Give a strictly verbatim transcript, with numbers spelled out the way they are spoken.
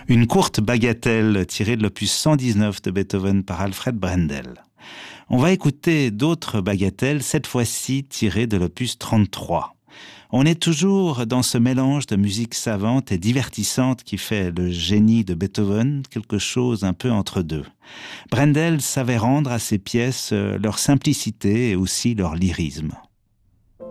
Une courte bagatelle tirée de l'opus cent dix-neuf de Beethoven par Alfred Brendel. On va écouter d'autres bagatelles, cette fois-ci tirées de l'opus trente-trois. On est toujours dans ce mélange de musique savante et divertissante qui fait le génie de Beethoven, quelque chose un peu entre deux. Brendel savait rendre à ses pièces leur simplicité et aussi leur lyrisme.